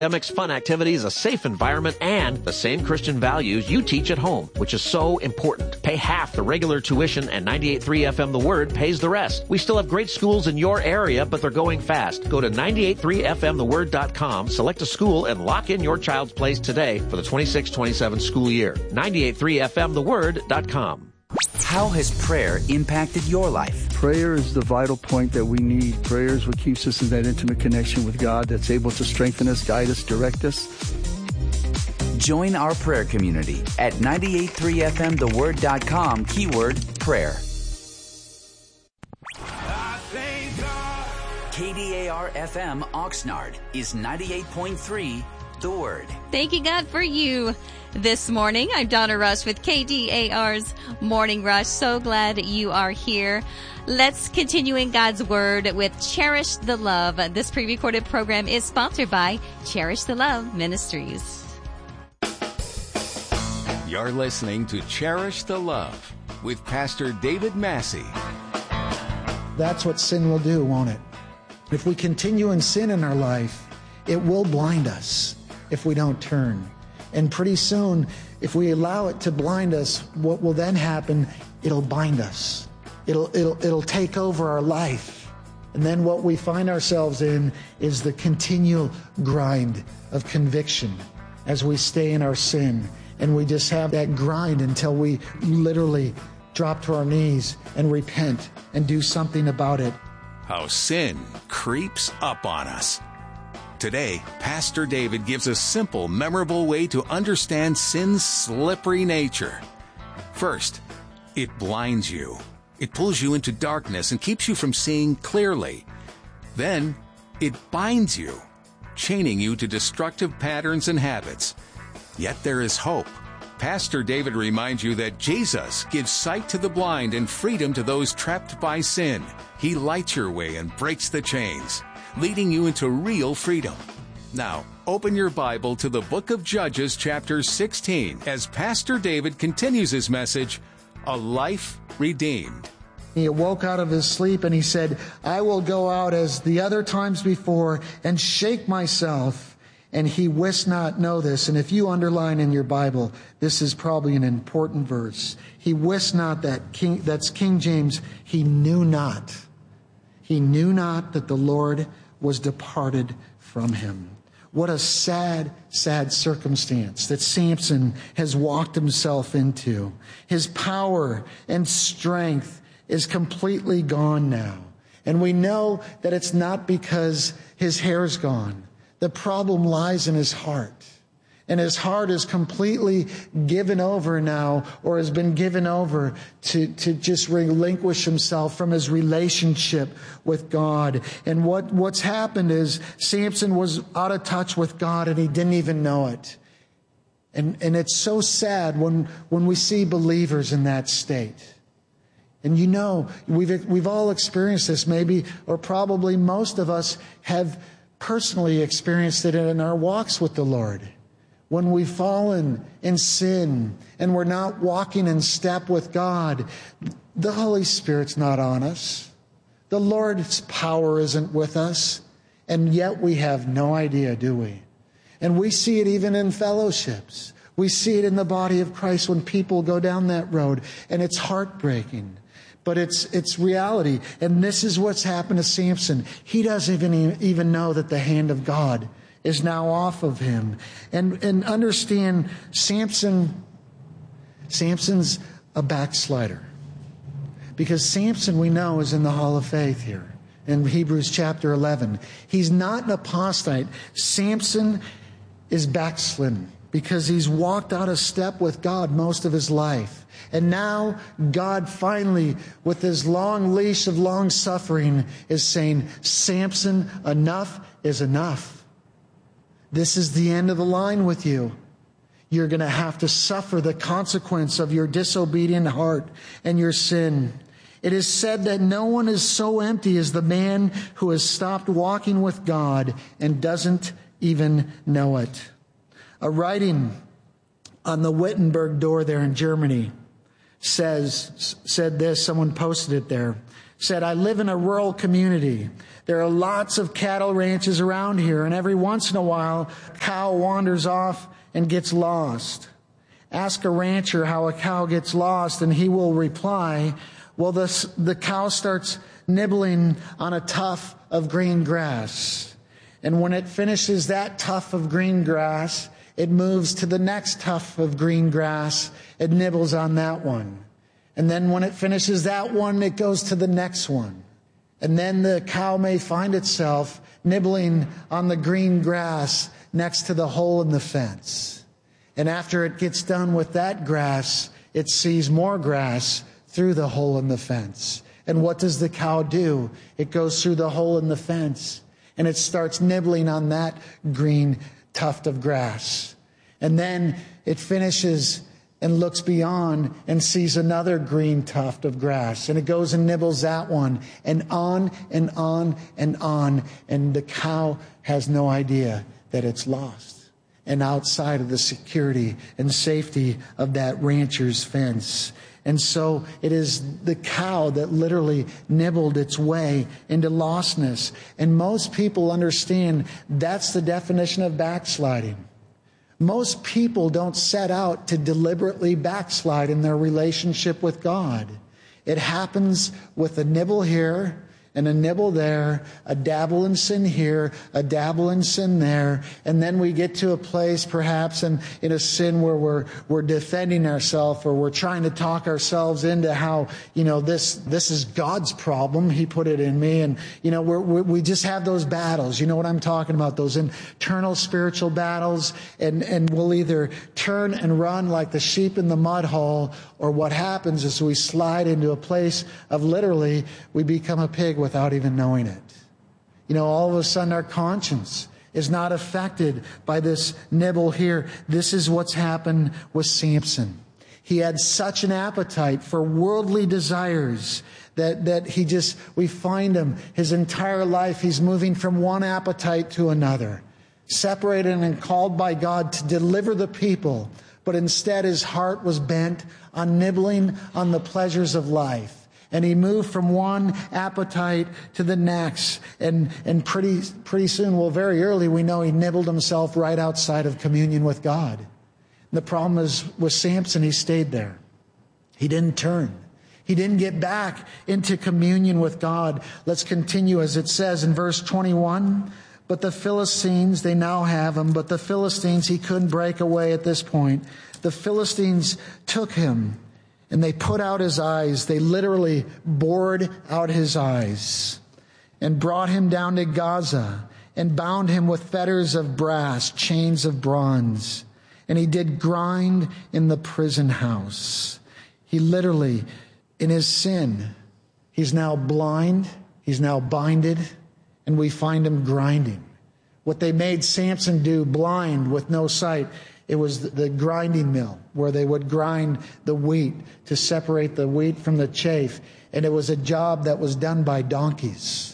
academics, fun activities, a safe environment, and the same Christian values you teach at home, which is so important. Pay half the regular tuition, and 98.3 FM The Word pays the rest. We still have great schools in your area, but they're going fast. Go to 98.3fmtheword.com, select a school, and lock in your child's place today for the 26-27 school year. 98.3fmtheword.com. How has prayer impacted your life? Prayer is the vital point that we need. Prayer is what keeps us in that intimate connection with God that's able to strengthen us, guide us, direct us. Join our prayer community at 98.3fmtheword.com, keyword prayer. KDAR-FM Oxnard is 98.3 The Word. Thanking God for you this morning. I'm Donna Rush with KDAR's Morning Rush. So glad you are here. Let's continue in God's Word with Cherish the Love. This pre-recorded program is sponsored by Cherish the Love Ministries. You're listening to Cherish the Love with Pastor David Massey. That's what sin will do, won't it? If we continue in sin in our life, it will blind us if we don't turn. And pretty soon, if we allow it to blind us, what will then happen? It'll bind us. It'll take over our life. And then what we find ourselves in is the continual grind of conviction as we stay in our sin. And we just have that grind until we literally drop to our knees and repent and do something about it. How sin creeps up on us. Today, Pastor David gives a simple, memorable way to understand sin's slippery nature. First, it blinds you. It pulls you into darkness and keeps you from seeing clearly. Then, it binds you, chaining you to destructive patterns and habits. Yet there is hope. Pastor David reminds you that Jesus gives sight to the blind and freedom to those trapped by sin. He lights your way and breaks the chains, leading you into real freedom. Now, open your Bible to the book of Judges, chapter 16, as Pastor David continues his message, A Life Redeemed. He awoke out of his sleep and he said, I will go out as the other times before and shake myself. And he wist not know this. And if you underline in your Bible, this is probably an important verse. He wist not that's King James, he knew not. He knew not that the Lord was departed from him. What a sad, sad circumstance that Samson has walked himself into. His power and strength is completely gone now. And we know that it's not because his hair's gone. The problem lies in his heart. And his heart is completely given over now, or has been given over to just relinquish himself from his relationship with God. And what's happened is Samson was out of touch with God and he didn't even know it. And it's so sad when we see believers in that state. And you know, we've all experienced this maybe, or probably most of us have personally experienced it in our walks with the Lord. When we've fallen in sin and we're not walking in step with God, the Holy Spirit's not on us. The Lord's power isn't with us. And yet we have no idea, do we? And we see it even in fellowships. We see it in the body of Christ when people go down that road, and it's heartbreaking. But it's reality. And this is what's happened to Samson. He doesn't even know that the hand of God is now off of him. And understand, Samson's a backslider. Because Samson, we know, is in the Hall of Faith here in Hebrews chapter 11. He's not an apostate. Samson is backslidden because he's walked out of step with God most of his life. And now God finally, with his long leash of long suffering, is saying, Samson, enough is enough. This is the end of the line with you. You're going to have to suffer the consequence of your disobedient heart and your sin. It is said that no one is so empty as the man who has stopped walking with God and doesn't even know it. A writing on the Wittenberg door there in Germany said this, someone posted it there, said, I live in a rural community. There are lots of cattle ranches around here, and every once in a while, a cow wanders off and gets lost. Ask a rancher how a cow gets lost, and he will reply, well, the cow starts nibbling on a tuft of green grass. And when it finishes that tuft of green grass, it moves to the next tuft of green grass. It nibbles on that one. And then when it finishes that one, it goes to the next one. And then the cow may find itself nibbling on the green grass next to the hole in the fence. And after it gets done with that grass, it sees more grass through the hole in the fence. And what does the cow do? It goes through the hole in the fence and it starts nibbling on that green tuft of grass. And then it finishes and looks beyond and sees another green tuft of grass. And it goes and nibbles that one, and on and on and on. And the cow has no idea that it's lost and outside of the security and safety of that rancher's fence. And so it is the cow that literally nibbled its way into lostness. And most people understand that's the definition of backsliding. Most people don't set out to deliberately backslide in their relationship with God. It happens with a nibble here and a nibble there, a dabble in sin here, a dabble in sin there, and then we get to a place perhaps in a sin where we're defending ourselves, or we're trying to talk ourselves into how, this is God's problem. He put it in me, and we just have those battles. You know what I'm talking about? Those internal spiritual battles, and we'll either turn and run like the sheep in the mud hole, or what happens is we slide into a place of literally we become a pig without even knowing it. All of a sudden our conscience is not affected by this nibble here. This is what's happened with Samson. He had such an appetite for worldly desires that we find him his entire life. He's moving from one appetite to another, separated and called by God to deliver the people. But instead his heart was bent on nibbling on the pleasures of life. And he moved from one appetite to the next. And pretty soon, very early, we know he nibbled himself right outside of communion with God. And the problem is with Samson, he stayed there. He didn't turn. He didn't get back into communion with God. Let's continue as it says in verse 21. But the Philistines, they now have him. But the Philistines, he couldn't break away at this point. The Philistines took him. And they put out his eyes. They literally bored out his eyes and brought him down to Gaza and bound him with fetters of brass, chains of bronze. And he did grind in the prison house. He literally, in his sin, he's now blind. He's now binded. And we find him grinding. What they made Samson do, blind with no sight, it was the grinding mill where they would grind the wheat to separate the wheat from the chaff. And it was a job that was done by donkeys.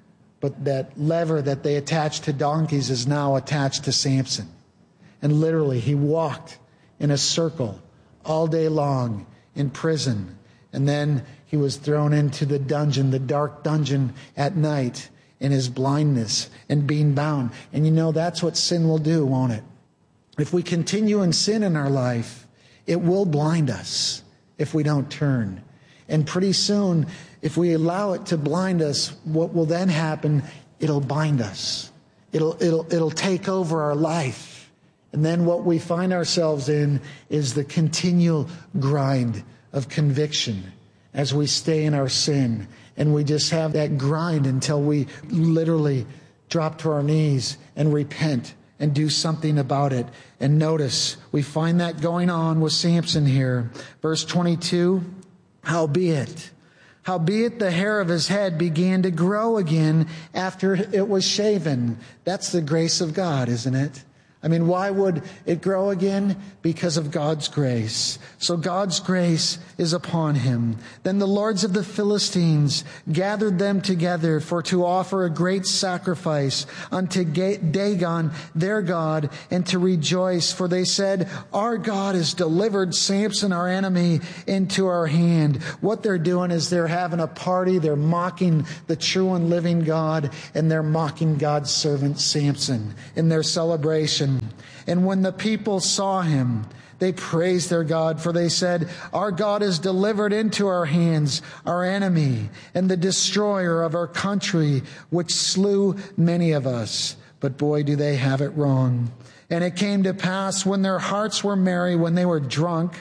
But that lever that they attached to donkeys is now attached to Samson. And literally he walked in a circle all day long in prison. And then he was thrown into the dungeon, the dark dungeon at night in his blindness and being bound. And that's what sin will do, won't it? If we continue in sin in our life, it will blind us if we don't turn. And pretty soon, if we allow it to blind us, what will then happen? It'll bind us. It'll take over our life. And then what we find ourselves in is the continual grind of conviction as we stay in our sin. And we just have that grind until we literally drop to our knees and repent and do something about it. And notice, we find that going on with Samson here. Verse 22, howbeit the hair of his head began to grow again after it was shaven. That's the grace of God, isn't it? I mean, why would it grow again? Because of God's grace. So God's grace is upon him. Then the lords of the Philistines gathered them together for to offer a great sacrifice unto Dagon, their god, and to rejoice. For they said, our God has delivered Samson, our enemy, into our hand. What they're doing is they're having a party. They're mocking the true and living God, and they're mocking God's servant Samson in their celebration. And when the people saw him, they praised their God, for they said, our God is delivered into our hands, our enemy, and the destroyer of our country, which slew many of us. But boy, do they have it wrong. And it came to pass, when their hearts were merry, when they were drunk,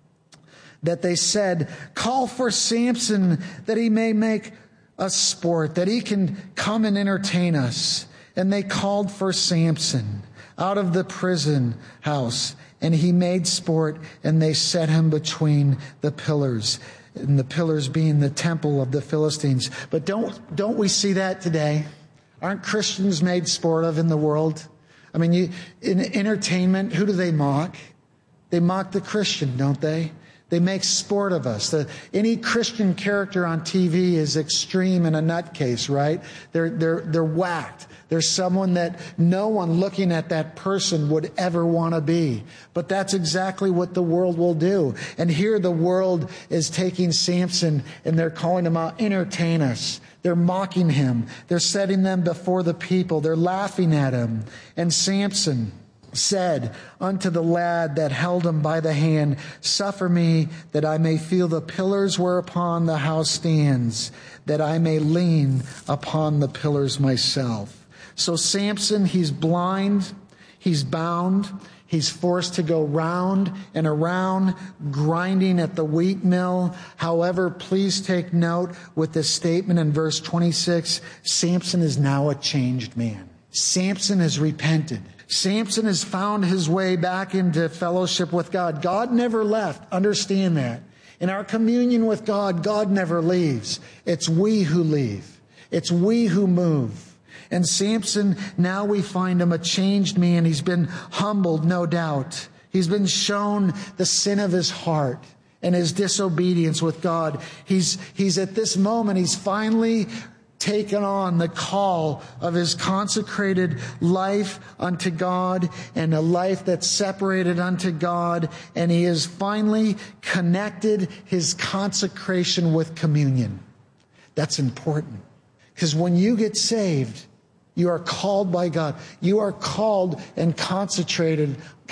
that they said, call for Samson, that he may make us sport, that he can come and entertain us. And they called for Samson out of the prison house, and he made sport, and they set him between the pillars, and the pillars being the temple of the Philistines. But don't we see that today? Aren't Christians made sport of in the world? I mean, in entertainment, who do they mock? They mock the Christian, don't they? They make sport of us. Any Christian character on TV is extreme and a nutcase, right? They're whacked. There's someone that no one looking at that person would ever want to be. But that's exactly what the world will do. And here the world is taking Samson and they're calling him out, entertain us. They're mocking him. They're setting them before the people. They're laughing at him. And Samson said unto the lad that held him by the hand, suffer me that I may feel the pillars whereupon the house stands, that I may lean upon the pillars myself. So Samson, he's blind, he's bound, he's forced to go round and around, grinding at the wheat mill. However, please take note with this statement in verse 26, Samson is now a changed man. Samson has repented. Samson has found his way back into fellowship with God. God never left. Understand that. In our communion with God, God never leaves. It's we who leave. It's we who move. And Samson, now we find him a changed man. He's been humbled, no doubt. He's been shown the sin of his heart and his disobedience with God. He's at this moment, he's finally taken on the call of his consecrated life unto God and a life that's separated unto God. And he has finally connected his consecration with communion. That's important. Because when you get saved, you are called by God. You are called and consecrated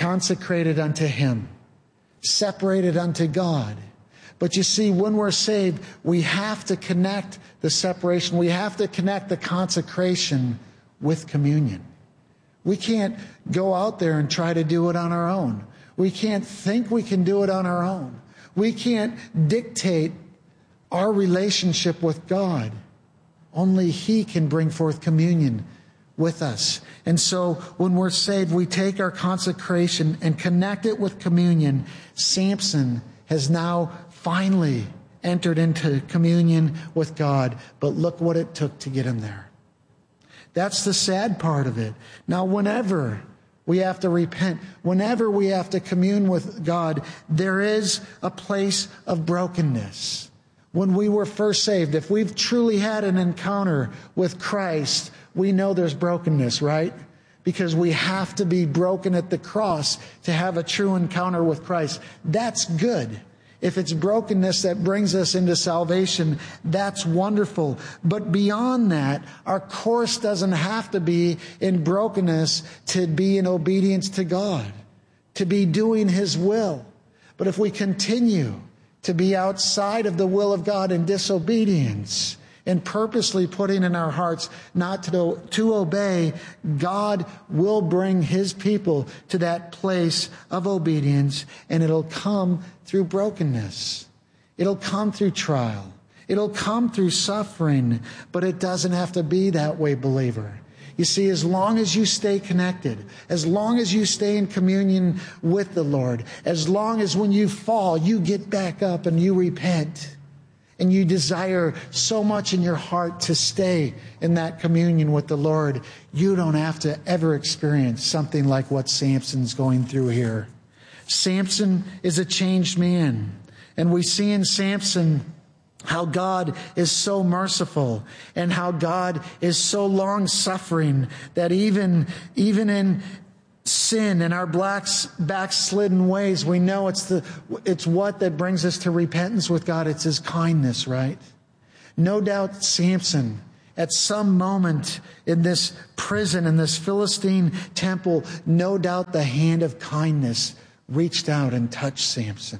unto him. Separated unto God. But you see, when we're saved, we have to connect the separation. We have to connect the consecration with communion. We can't go out there and try to do it on our own. We can't think we can do it on our own. We can't dictate our relationship with God. Only he can bring forth communion with us. And so when we're saved, we take our consecration and connect it with communion. Samson has now finally entered into communion with God. But look what it took to get him there. That's the sad part of it. Now, whenever we have to repent, whenever we have to commune with God, there is a place of brokenness. When we were first saved, if we've truly had an encounter with Christ, we know there's brokenness, right? Because we have to be broken at the cross to have a true encounter with Christ. That's good. If it's brokenness that brings us into salvation, that's wonderful. But beyond that, our course doesn't have to be in brokenness to be in obedience to God, to be doing his will. But if we continue to be outside of the will of God in disobedience and purposely putting in our hearts not to obey, God will bring his people to that place of obedience, and it'll come through brokenness. It'll come through trial. It'll come through suffering, but it doesn't have to be that way, believer. You see, as long as you stay connected, as long as you stay in communion with the Lord, as long as when you fall, you get back up and you repent, and you desire so much in your heart to stay in that communion with the Lord, you don't have to ever experience something like what Samson's going through here. Samson is a changed man. And we see in Samson how God is so merciful and how God is so long-suffering that even in sin and our backslidden ways, we know it's what that brings us to repentance with God. It's His kindness, right? No doubt Samson, at some moment in this prison, in this Philistine temple, no doubt the hand of kindness reached out and touched Samson.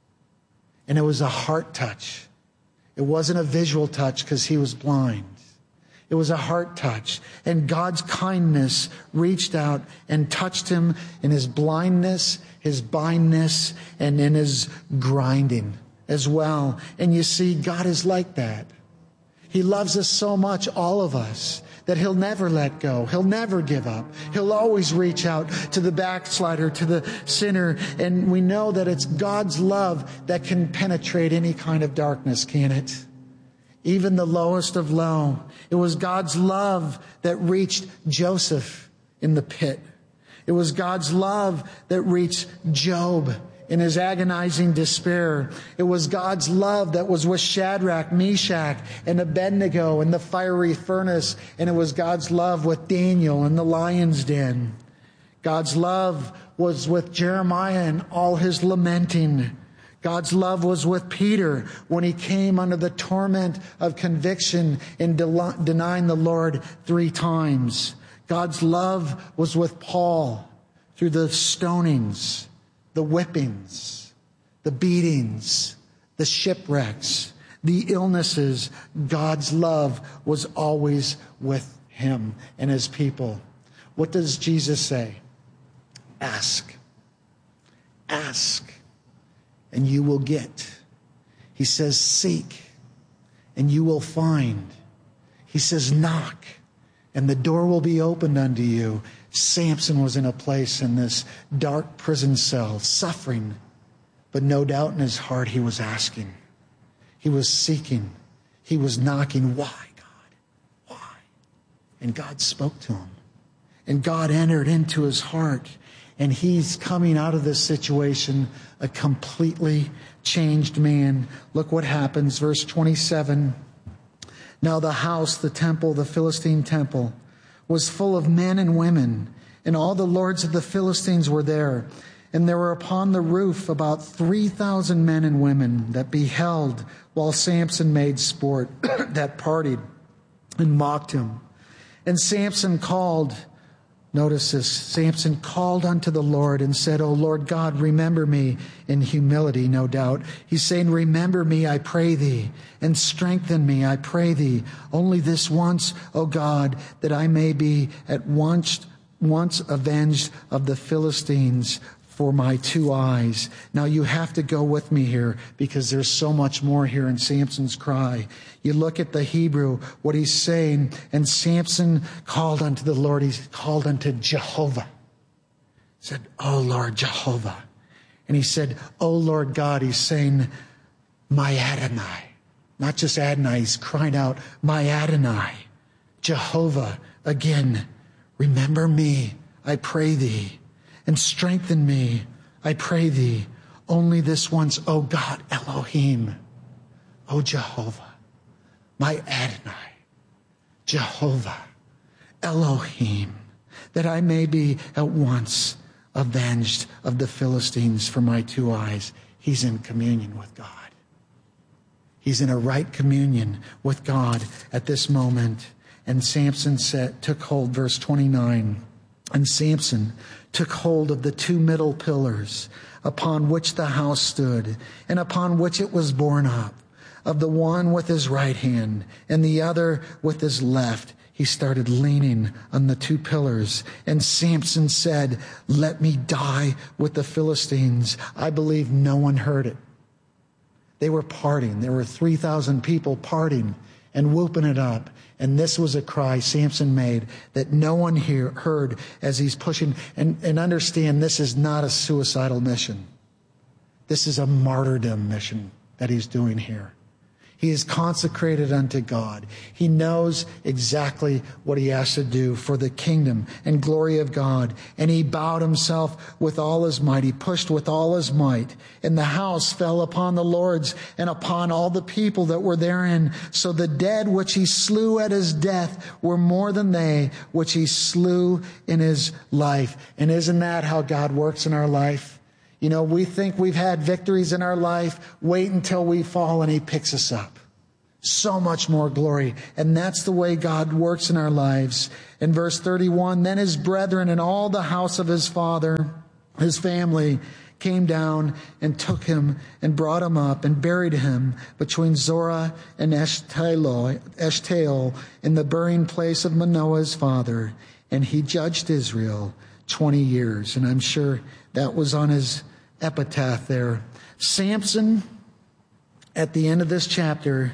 And it was a heart touch. It wasn't a visual touch because he was blind. It was a heart touch. And God's kindness reached out and touched him in his blindness, his bindness, and in his grinding as well. And you see, God is like that. He loves us so much, all of us, that He'll never let go. He'll never give up. He'll always reach out to the backslider, to the sinner. And we know that it's God's love that can penetrate any kind of darkness, can it? Even the lowest of low. It was God's love that reached Joseph in the pit. It was God's love that reached Job in his agonizing despair. It was God's love that was with Shadrach, Meshach, and Abednego in the fiery furnace. And it was God's love with Daniel in the lion's den. God's love was with Jeremiah and all his lamenting. God's love was with Peter when he came under the torment of conviction in denying the Lord 3 times. God's love was with Paul through the stonings, the whippings, the beatings, the shipwrecks, the illnesses. God's love was always with him and his people. What does Jesus say? Ask. Ask, and you will get. He says, seek, and you will find. He says, knock, and the door will be opened unto you. Samson was in a place in this dark prison cell, suffering, but no doubt in his heart he was asking. He was seeking. He was knocking. Why, God? Why? And God spoke to him. And God entered into his heart. And he's coming out of this situation a completely changed man. Look what happens. Verse 27. Now the house, the temple, the Philistine temple, was full of men and women, and all the lords of the Philistines were there. And there were upon the roof about 3,000 men and women that beheld while Samson made sport, that partied and mocked him. And Samson called, notice this, Samson called unto the Lord and said, O Lord God, remember me, in humility, no doubt. He's saying, remember me, I pray thee, and strengthen me, I pray thee. Only this once, O God, that I may be at once avenged of the Philistines for my 2 eyes. Now you have to go with me here because there's so much more here in Samson's cry. You look at the Hebrew, what he's saying, and Samson called unto the Lord. He called unto Jehovah. He said, O Lord Jehovah. And he said, O Lord God. He's saying, my Adonai. Not just Adonai, he's crying out, my Adonai. Jehovah, again, remember me, I pray thee, and strengthen me, I pray thee. Only this once, O God, Elohim, O Jehovah, my Adonai, Jehovah, Elohim, that I may be at once avenged of the Philistines for my 2 eyes. He's in communion with God. He's in a right communion with God at this moment. And Samson took hold, verse 29, and Samson took hold of the 2 middle pillars upon which the house stood and upon which it was borne up, of the one with his right hand and the other with his left. He started leaning on the 2 pillars. And Samson said, let me die with the Philistines. I believe no one heard it. They were partying. There were 3,000 people partying and whooping it up. And this was a cry Samson made that no one here heard as he's pushing. And understand, this is not a suicidal mission. This is a martyrdom mission that he's doing here. He is consecrated unto God. He knows exactly what he has to do for the kingdom and glory of God. And he bowed himself with all his might. He pushed with all his might. And the house fell upon the lords and upon all the people that were therein. So the dead which he slew at his death were more than they which he slew in his life. And isn't that how God works in our life? You know, we think we've had victories in our life. Wait until we fall and he picks us up. So much more glory. And that's the way God works in our lives. In verse 31, then his brethren and all the house of his father, his family, came down and took him and brought him up and buried him between Zorah and Eshtaol in the burying place of Manoah his father. And he judged Israel 20 years. And I'm sure that was on his epitaph there. Samson, at the end of this chapter,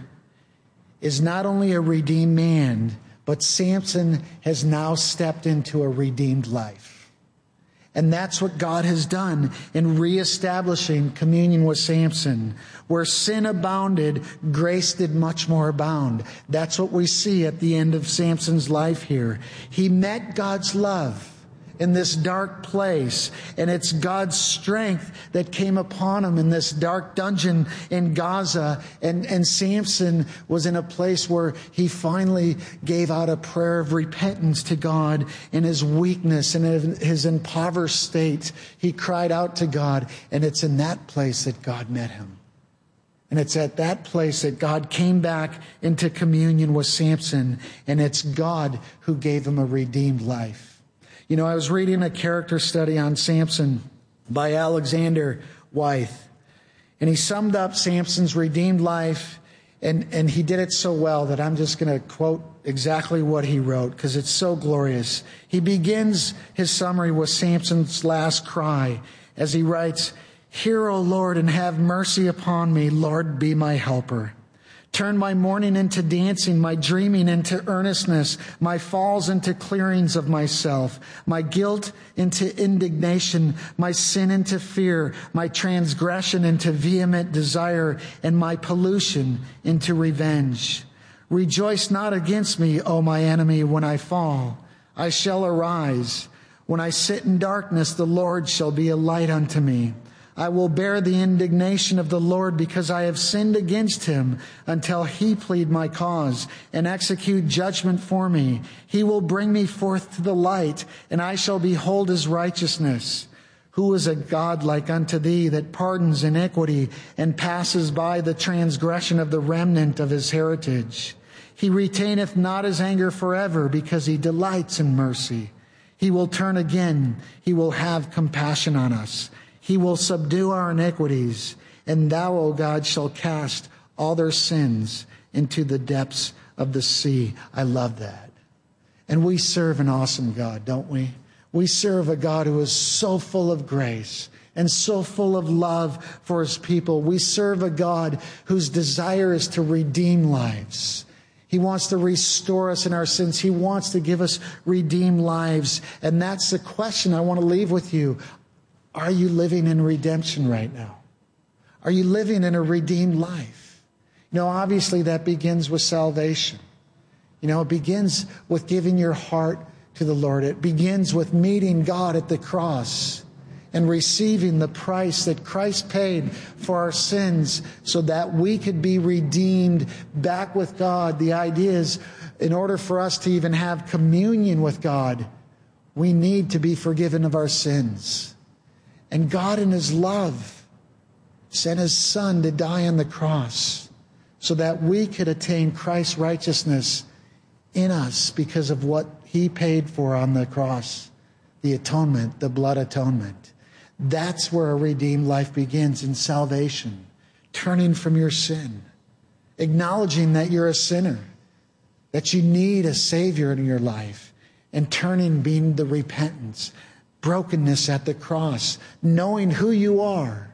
is not only a redeemed man, but Samson has now stepped into a redeemed life. And that's what God has done in reestablishing communion with Samson. Where sin abounded, grace did much more abound. That's what we see at the end of Samson's life here. He met God's love in this dark place, and it's God's strength that came upon him in this dark dungeon in Gaza. And Samson was in a place where he finally gave out a prayer of repentance to God in his weakness and in his impoverished state. He cried out to God, and it's in that place that God met him. And it's at that place that God came back into communion with Samson, and it's God who gave him a redeemed life. You know, I was reading a character study on Samson by Alexander Wythe, and he summed up Samson's redeemed life, and he did it so well that I'm just going to quote exactly what he wrote because it's so glorious. He begins his summary with Samson's last cry as he writes, "Hear, O Lord, and have mercy upon me. Lord, be my helper. Turn my mourning into dancing, my dreaming into earnestness, my falls into clearings of myself, my guilt into indignation, my sin into fear, my transgression into vehement desire, and my pollution into revenge. Rejoice not against me, O my enemy, when I fall. I shall arise. When I sit in darkness, the Lord shall be a light unto me. I will bear the indignation of the Lord because I have sinned against him until he plead my cause and execute judgment for me. He will bring me forth to the light, and I shall behold his righteousness. Who is a God like unto thee that pardons iniquity and passes by the transgression of the remnant of his heritage? He retaineth not his anger forever because he delights in mercy. He will turn again. He will have compassion on us. He will subdue our iniquities, and thou, O God, shall cast all their sins into the depths of the sea." I love that. And we serve an awesome God, don't we? We serve a God who is so full of grace and so full of love for his people. We serve a God whose desire is to redeem lives. He wants to restore us in our sins. He wants to give us redeemed lives. And that's the question I want to leave with you. Are you living in redemption right now? Are you living in a redeemed life? You know, obviously that begins with salvation. You know, it begins with giving your heart to the Lord. It begins with meeting God at the cross and receiving the price that Christ paid for our sins so that we could be redeemed back with God. The idea is, in order for us to even have communion with God, we need to be forgiven of our sins. And God in his love sent his Son to die on the cross so that we could attain Christ's righteousness in us because of what he paid for on the cross, the atonement, the blood atonement. That's where a redeemed life begins, in salvation, turning from your sin, acknowledging that you're a sinner, that you need a Savior in your life, and turning, being the repentance, brokenness at the cross, knowing who you are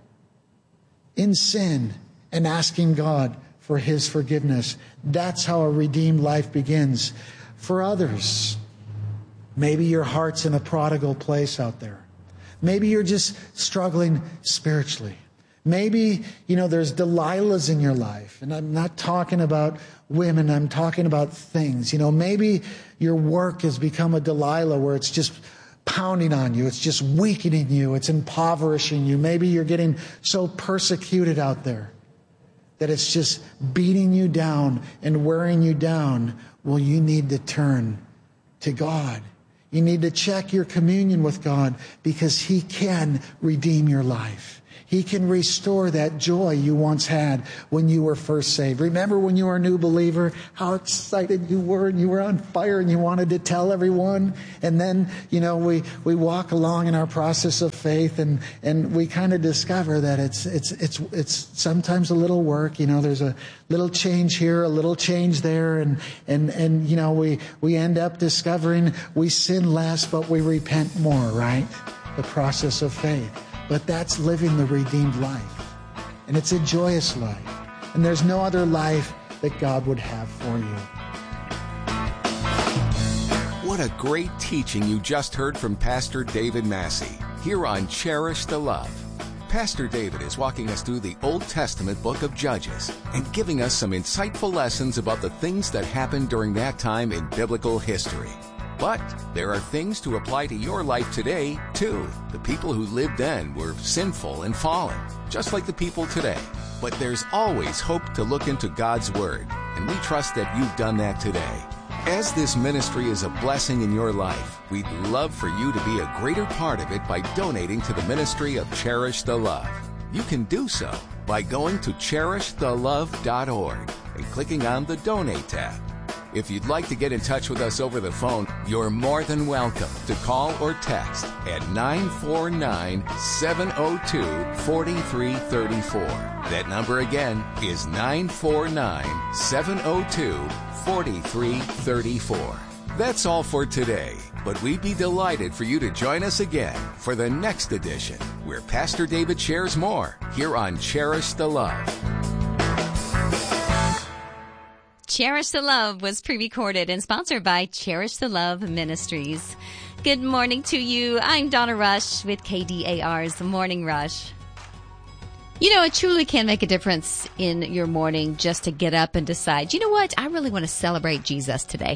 in sin and asking God for his forgiveness. That's how a redeemed life begins. For others, maybe your heart's in a prodigal place out there. Maybe you're just struggling spiritually. Maybe, there's Delilahs in your life. And I'm not talking about women. I'm talking about things. Maybe your work has become a Delilah where it's just pounding on you. It's just weakening you. It's impoverishing you. Maybe you're getting so persecuted out there that it's just beating you down and wearing you down. Well, you need to turn to God. You need to check your communion with God because He can redeem your life. He can restore that joy you once had when you were first saved. Remember when you were a new believer, how excited you were and you were on fire and you wanted to tell everyone. And then, we walk along in our process of faith and we kind of discover that it's sometimes a little work. There's a little change here, a little change there. And we end up discovering we sin less, but we repent more, right? The process of faith. But that's living the redeemed life. And it's a joyous life. And there's no other life that God would have for you. What a great teaching you just heard from Pastor David Massey here on Cherish the Love. Pastor David is walking us through the Old Testament book of Judges and giving us some insightful lessons about the things that happened during that time in biblical history. But there are things to apply to your life today, too. The people who lived then were sinful and fallen, just like the people today. But there's always hope to look into God's Word, and we trust that you've done that today. As this ministry is a blessing in your life, we'd love for you to be a greater part of it by donating to the ministry of Cherish the Love. You can do so by going to CherishTheLove.org and clicking on the Donate tab. If you'd like to get in touch with us over the phone, you're more than welcome to call or text at 949-702-4334. That number again is 949-702-4334. That's all for today, but we'd be delighted for you to join us again for the next edition, where Pastor David shares more here on Cherish the Love. Cherish the Love was pre-recorded and sponsored by Cherish the Love Ministries. Good morning to you. I'm Donna Rush with KDAR's Morning Rush. It truly can make a difference in your morning just to get up and decide, you know what, I really want to celebrate Jesus today.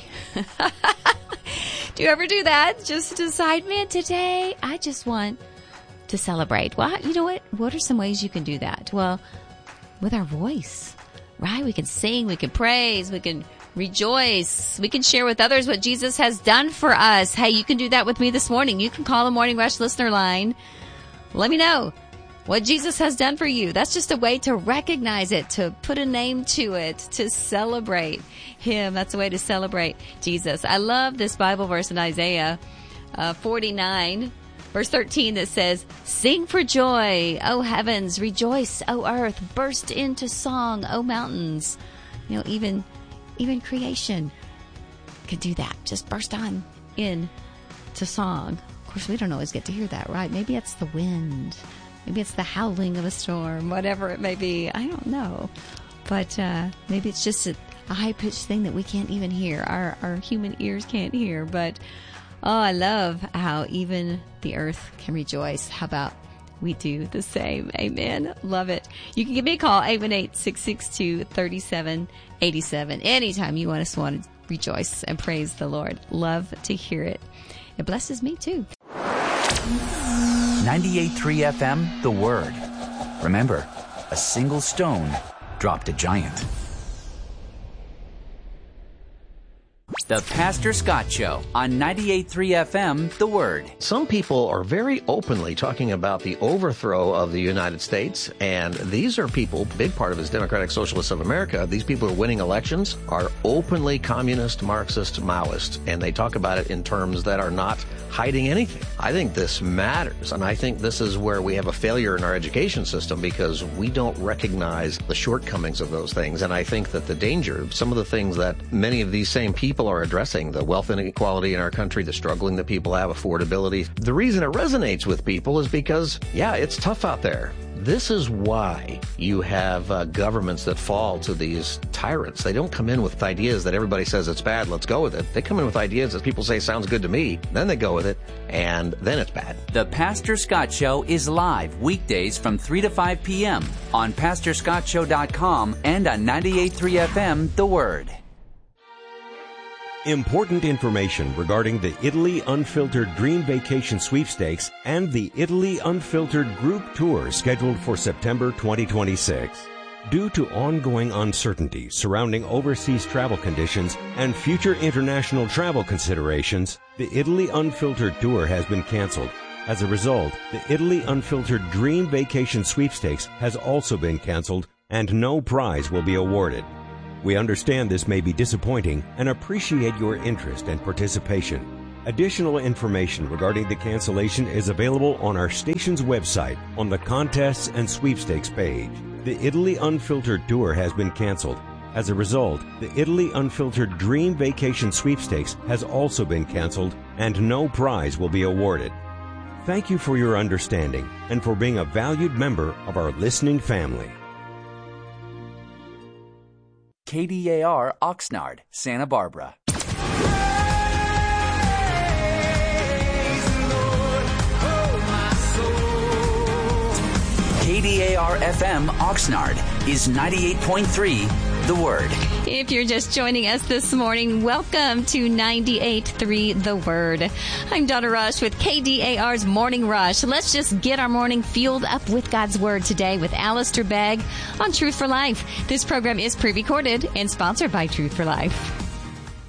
Do you ever do that? Just decide, man, today I just want to celebrate. Well, you know what? What are some ways you can do that? Well, with our voice. Right? We can sing, we can praise, we can rejoice, we can share with others what Jesus has done for us. Hey, you can do that with me this morning. You can call the Morning Rush listener line. Let me know what Jesus has done for you. That's just a way to recognize it, to put a name to it, to celebrate Him. That's a way to celebrate Jesus. I love this Bible verse in Isaiah 49. Verse 13 that says, "Sing for joy, O heavens, rejoice, O earth, burst into song, O mountains." Even creation could do that. Just burst on in to song. Of course, we don't always get to hear that, right? Maybe it's the wind. Maybe it's the howling of a storm, whatever it may be. I don't know. But maybe it's just a high-pitched thing that we can't even hear. Our human ears can't hear, but I love how even the earth can rejoice. How about we do the same? Amen. Love it. You can give me a call, 818-662-3787. Anytime you want to rejoice and praise the Lord. Love to hear it. It blesses me too. 98.3 FM, The Word. Remember, a single stone dropped a giant. The Pastor Scott Show on 98.3 FM, The Word. Some people are very openly talking about the overthrow of the United States, and these are people, big part of it is Democratic Socialists of America. These people who are winning elections are openly communist, Marxist, Maoist, and they talk about it in terms that are not hiding anything. I think this matters, and I think this is where we have a failure in our education system because we don't recognize the shortcomings of those things, and I think that the danger, some of the things that many of these same people are addressing, the wealth inequality in our country, the struggling that people have, affordability. The reason it resonates with people is because, it's tough out there. This is why you have governments that fall to these tyrants. They don't come in with ideas that everybody says it's bad, let's go with it. They come in with ideas that people say sounds good to me, then they go with it, and then it's bad. The Pastor Scott Show is live weekdays from 3 to 5 p.m. on PastorScottShow.com and on 98.3 FM, The Word. Important information regarding the Italy Unfiltered Dream Vacation Sweepstakes and the Italy Unfiltered Group Tour scheduled for September 2026. Due to ongoing uncertainty surrounding overseas travel conditions and future international travel considerations, the Italy Unfiltered Tour has been canceled. As a result, the Italy Unfiltered Dream Vacation Sweepstakes has also been canceled and no prize will be awarded. We understand this may be disappointing and appreciate your interest and participation. Additional information regarding the cancellation is available on our station's website on the Contests and Sweepstakes page. The Italy Unfiltered Tour has been canceled. As a result, the Italy Unfiltered Dream Vacation Sweepstakes has also been canceled and no prize will be awarded. Thank you for your understanding and for being a valued member of our listening family. KDAR Oxnard, Santa Barbara. KDAR FM Oxnard is 98.3 The Word. If you're just joining us this morning, welcome to 98.3 The Word. I'm Donna Rush with KDAR's Morning Rush. Let's just get our morning fueled up with God's Word today with Alistair Begg on Truth for Life. This program is pre-recorded and sponsored by Truth for Life.